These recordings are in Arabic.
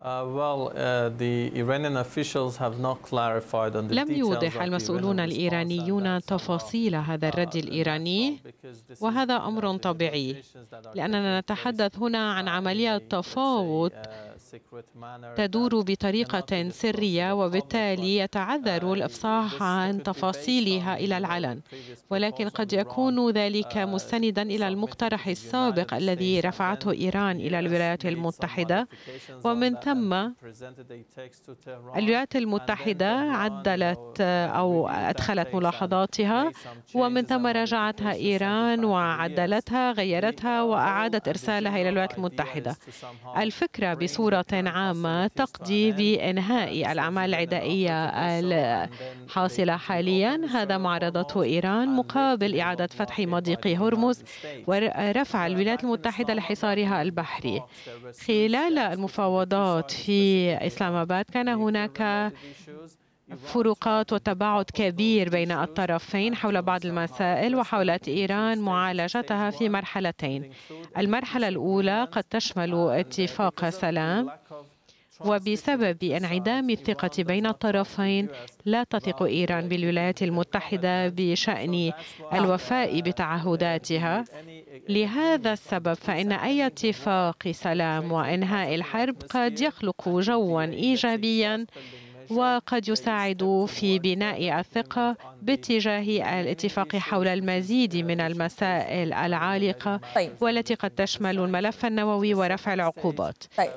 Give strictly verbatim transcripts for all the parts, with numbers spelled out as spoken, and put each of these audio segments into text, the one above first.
لم يوضح المسؤولون الإيرانيون تفاصيل هذا الرد الإيراني، وهذا أمر طبيعي لأننا نتحدث هنا عن عملية تفاوض تدور بطريقة سرية، وبالتالي يتعذر الإفصاح عن تفاصيلها إلى العلن، ولكن قد يكون ذلك مستندا إلى المقترح السابق الذي رفعته إيران إلى الولايات المتحدة، ومن ثم الولايات المتحدة عدلت أو أدخلت ملاحظاتها، ومن ثم راجعتها إيران وعدلتها، غيرتها وأعادت إرسالها إلى الولايات المتحدة. الفكرة بصورة عامة تقضي بإنهاء الأعمال العدائية الحاصلة حاليا، هذا ما عرضته إيران مقابل إعادة فتح مضيق هرمز ورفع الولايات المتحدة لحصارها البحري. خلال المفاوضات في إسلام آباد كان هناك فروقات وتباعد كبير بين الطرفين حول بعض المسائل، وحاولت إيران معالجتها في مرحلتين. المرحلة الأولى قد تشمل اتفاق سلام، وبسبب انعدام الثقة بين الطرفين لا تثق إيران بالولايات المتحدة بشأن الوفاء بتعهداتها. لهذا السبب فإن أي اتفاق سلام وإنهاء الحرب قد يخلق جواً إيجابياً وقد يساعد في بناء الثقة باتجاه الاتفاق حول المزيد من المسائل العالقة، طيب. والتي قد تشمل الملف النووي ورفع العقوبات. طيب,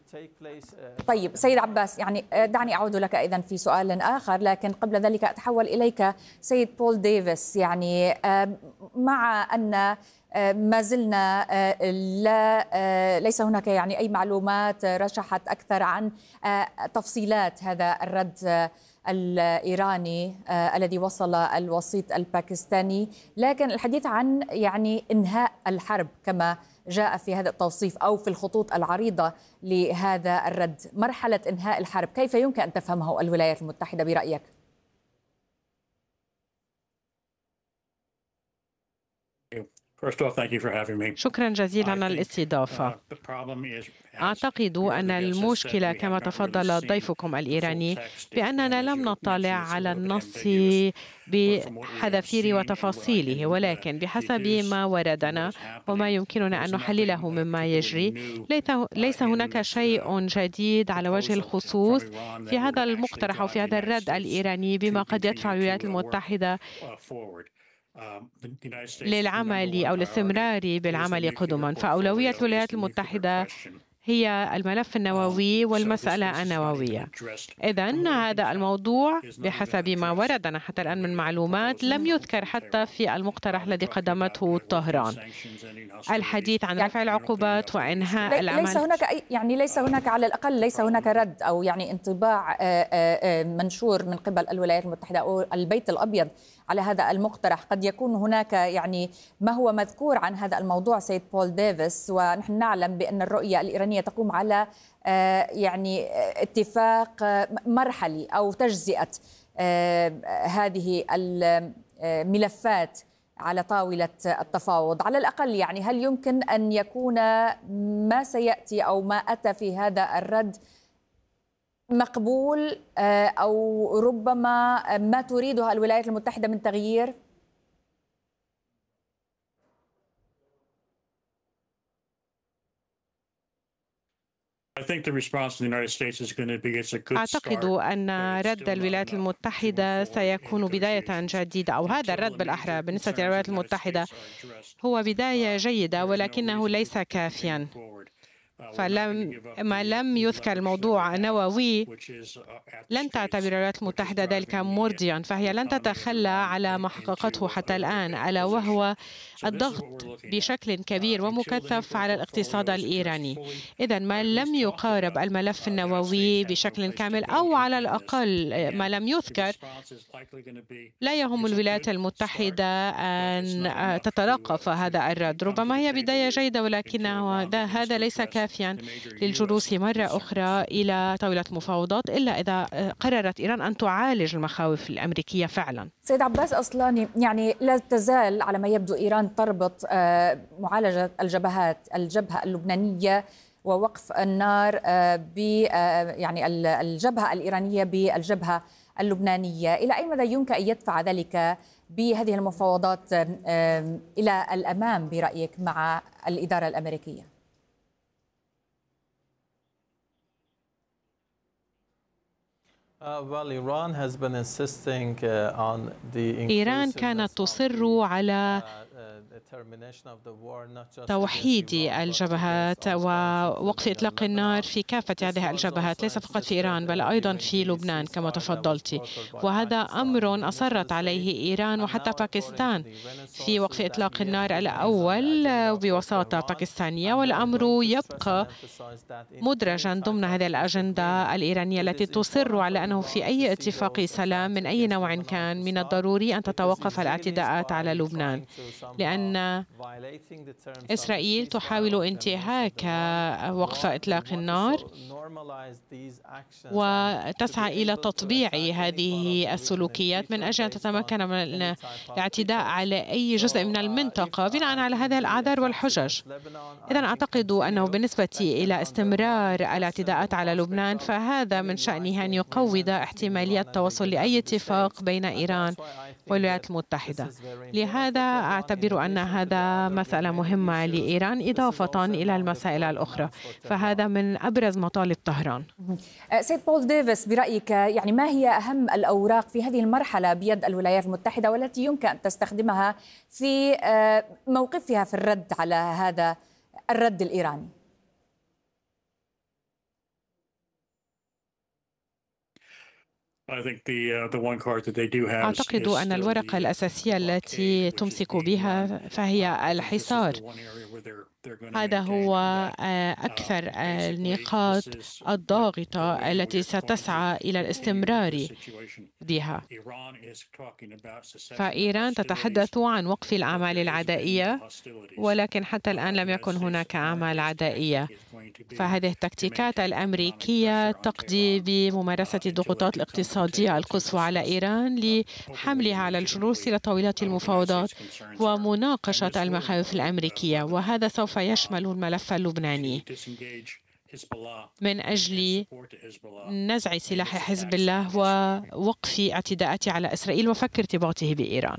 طيب سيد عباس، يعني دعني أعود لك إذن في سؤال آخر، لكن قبل ذلك أتحول إليك سيد بول ديفيس. يعني مع أن ما زلنا لا ليس هناك يعني أي معلومات رشحت أكثر عن تفصيلات هذا الرد الإيراني الذي وصل الوسيط الباكستاني، لكن الحديث عن يعني إنهاء الحرب كما جاء في هذا التوصيف أو في الخطوط العريضة لهذا الرد، مرحلة إنهاء الحرب كيف يمكن أن تفهمه الولايات المتحدة برأيك؟ شكرا جزيلا على الاستضافة. أعتقد أن المشكلة كما تفضل ضيفكم الإيراني بأننا لم نطلع على النص بحذافير وتفاصيله، ولكن بحسب ما وردنا وما يمكننا أن نحلله مما يجري ليس هناك شيء جديد على وجه الخصوص في هذا المقترح أو في هذا الرد الإيراني بما قد يدفع الولايات المتحدة للعمل أو الاستمرار بالعمل قدما. فأولوية الولايات المتحدة هي الملف النووي والمسألة النووية. إذن هذا الموضوع بحسب ما وردنا حتى الآن من معلومات لم يذكر حتى في المقترح الذي قدمته طهران. الحديث عن رفع العقوبات وإنهاء العمل، ليس هناك أي يعني ليس هناك على الأقل ليس هناك رد أو يعني انطباع منشور من قبل الولايات المتحدة أو البيت الأبيض على هذا المقترح. قد يكون هناك يعني ما هو مذكور عن هذا الموضوع سيد بول ديفيس، ونحن نعلم بأن الرؤية الإيرانية تقوم على يعني اتفاق مرحلي أو تجزئة هذه الملفات على طاولة التفاوض. على الأقل يعني هل يمكن أن يكون ما سيأتي أو ما أتى في هذا الرد مقبول أو ربما ما تريدها الولايات المتحدة من تغيير؟ أعتقد أن رد الولايات المتحدة سيكون بداية جديدة، أو هذا الرد بالأحرى بالنسبة للولايات المتحدة هو بداية جيدة ولكنه ليس كافيا. فلم ما لم يذكر الموضوع النووي لن تعتبر الولايات المتحدة ذلك مرضيا، فهي لن تتخلى على ما حققته حتى الآن، ألا وهو الضغط بشكل كبير ومكثف على الاقتصاد الإيراني. إذن ما لم يقارب الملف النووي بشكل كامل أو على الأقل ما لم يذكر لا يهم الولايات المتحدة أن تتلقف هذا الرد. ربما هي بداية جيدة ولكن هذا ليس كافيا للجلوس مرة أخرى إلى طاولة مفاوضات إلا إذا قررت إيران أن تعالج المخاوف الأمريكية فعلا. سيد عباس أصلاني، يعني لا تزال على ما يبدو إيران تربط معالجة الجبهات الجبهة اللبنانية ووقف النار ب يعني الجبهة الإيرانية بالجبهة اللبنانية. إلى أي مدى يمكن أن يدفع ذلك بهذه المفاوضات إلى الأمام برأيك مع الإدارة الأمريكية؟ إيران كانت تصر على توحيد الجبهات ووقف إطلاق النار في كافة هذه الجبهات، ليس فقط في إيران بل أيضا في لبنان كما تفضلت، وهذا أمر أصرت عليه إيران وحتى باكستان في وقف إطلاق النار الأول بوساطة باكستانية، والأمر يبقى مدرجا ضمن هذه الأجندة الإيرانية التي تصر على أنه في أي اتفاق سلام من أي نوع كان من الضروري أن تتوقف الاعتداءات على لبنان، لأن إسرائيل تحاول انتهاك وقف إطلاق النار وتسعى إلى تطبيع هذه السلوكيات من أجل أن تتمكن من الاعتداء على أي جزء من المنطقة بناء على هذه الأعذار والحجج. إذن أعتقد أنه بالنسبة إلى استمرار الاعتداءات على لبنان فهذا من شأنه أن يقوض احتمالية التوصل لأي اتفاق بين إيران والولايات المتحدة. لهذا أعتبر أن هذا مسألة مهمة لإيران إضافة إلى المسائل الأخرى، فهذا من أبرز مطالب طهران. سيد بول ديفيس، برأيك يعني ما هي أهم الأوراق في هذه المرحلة بيد الولايات المتحدة والتي يمكن أن تستخدمها في موقفها في الرد على هذا الرد الإيراني؟ أعتقد أن الورقة الأساسية التي تمسك بها فهي الحصار. هذا هو أكثر النقاط الضاغطة التي ستسعى إلى الاستمرار بها. فإيران تتحدث عن وقف الأعمال العدائية، ولكن حتى الآن لم يكن هناك أعمال عدائية، فهذه التكتيكات الأمريكية تقضي بممارسة الضغوطات الاقتصادية القصوى على إيران لحملها على الجلوس إلى طاولة المفاوضات ومناقشة المخاوف الأمريكية، وهذا سوف يشمل الملف اللبناني من أجل نزع سلاح حزب الله ووقف اعتداءاته على إسرائيل وفك ارتباطه بإيران.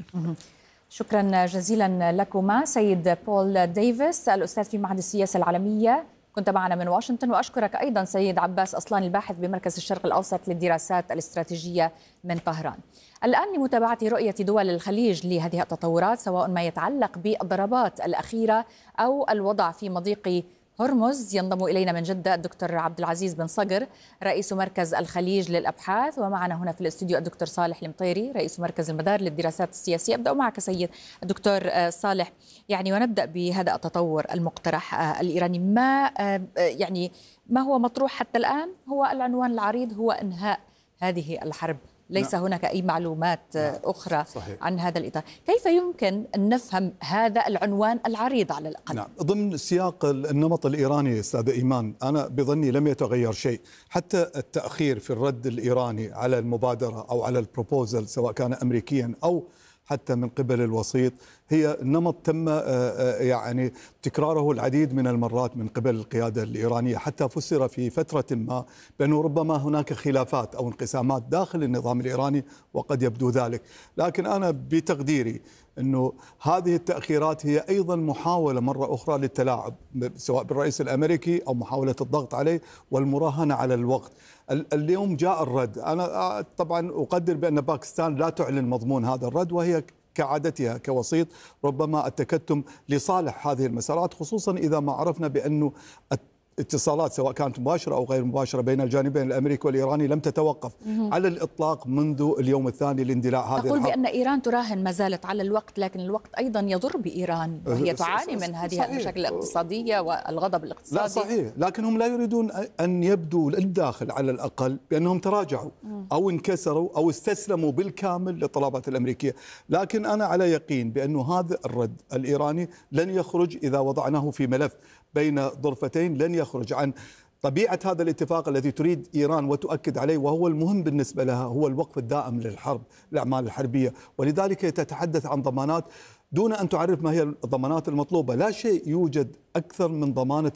شكرا جزيلا لكما سيد بول ديفيس الأستاذ في معهد السياسة العالمية، كنت معنا من واشنطن، وأشكرك أيضا سيد عباس أصلان الباحث بمركز الشرق الأوسط للدراسات الاستراتيجية من طهران. الآن لمتابعة رؤية دول الخليج لهذه التطورات، سواء ما يتعلق بالضربات الأخيرة أو الوضع في مضيق هرمز. ينضم إلينا من جدة الدكتور عبد العزيز بن صقر رئيس مركز الخليج للأبحاث، ومعنا هنا في الاستوديو الدكتور صالح المطيري رئيس مركز المدار للدراسات السياسية. أبدأ معك سيد الدكتور صالح، يعني ونبدأ بهذا التطور المقترح الإيراني، ما يعني ما هو مطروح حتى الآن؟ هو العنوان العريض هو إنهاء هذه الحرب، ليس نعم. هناك أي معلومات نعم. أخرى صحيح. عن هذا الإطار. كيف يمكن أن نفهم هذا العنوان العريض على الأقل؟ نعم. ضمن سياق النمط الإيراني أستاذ إيمان، أنا بظني لم يتغير شيء، حتى التأخير في الرد الإيراني على المبادرة أو على البروبوزل سواء كان أمريكيا أو حتى من قبل الوسيط، هي نمط تم يعني تكراره العديد من المرات من قبل القيادة الإيرانية، حتى فسر في فترة ما بأنه ربما هناك خلافات أو انقسامات داخل النظام الإيراني، وقد يبدو ذلك. لكن أنا بتقديري أنه هذه التأخيرات هي أيضا محاولة مرة أخرى للتلاعب سواء بالرئيس الأمريكي أو محاولة الضغط عليه والمراهنة على الوقت. اليوم جاء الرد، أنا طبعا أقدر بأن باكستان لا تعلن مضمون هذا الرد، وهي كعادتها كوسيط ربما التكتم لصالح هذه المسارات، خصوصا إذا ما عرفنا بأنه اتصالات سواء كانت مباشرة أو غير مباشرة بين الجانبين الأمريكي والإيراني لم تتوقف على الإطلاق منذ اليوم الثاني لاندلاع هذه الحرب. تقول بأن إيران تراهن ما زالت على الوقت، لكن الوقت أيضا يضر بإيران وهي تعاني من هذه المشاكل الاقتصادية والغضب الاقتصادي. لا صحيح، لكن هم لا يريدون أن يبدوا للداخل على الأقل بأنهم تراجعوا أو انكسروا أو استسلموا بالكامل للطلبات الأمريكية. لكن أنا على يقين بأنه هذا الرد الإيراني لن يخرج إذا وضعناه في ملف بين ضرفتين، لن يخرج عن طبيعة هذا الاتفاق الذي تريد إيران وتؤكد عليه، وهو المهم بالنسبة لها هو الوقف الدائم للحرب، الأعمال الحربية، ولذلك تتحدث عن ضمانات دون أن تعرف ما هي الضمانات المطلوبة. لا شيء يوجد أكثر من ضمانة